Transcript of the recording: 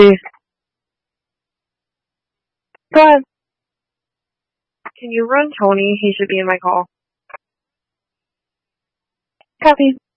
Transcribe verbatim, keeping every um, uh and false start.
Copy. Go ahead. Can you run Tony? He should be in my call. Copy.